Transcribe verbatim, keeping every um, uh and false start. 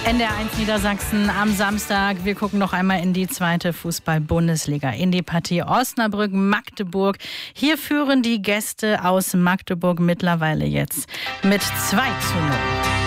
N D R eins Niedersachsen am Samstag. Wir gucken noch einmal in die zweite Fußball-Bundesliga, in die Partie Osnabrück-Magdeburg. Hier führen die Gäste aus Magdeburg mittlerweile jetzt mit zwei zu null.